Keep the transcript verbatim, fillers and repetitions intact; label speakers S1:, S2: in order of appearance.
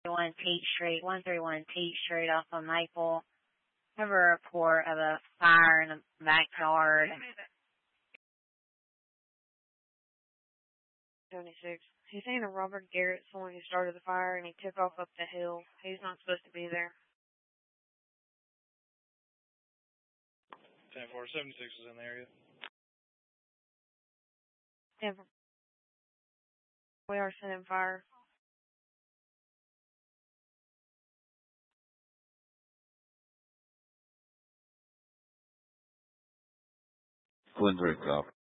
S1: one Tate Street, one thirty-one Tate Street off of Maple. Have a report of a fire in the backyard. seventy-six. He's saying that Robert Garrett's the one who started the fire and he took off up the hill. He's not supposed to be there.
S2: ten four, seventy-six is in the area.
S1: ten four. We are sending fire.
S3: Twin Drake,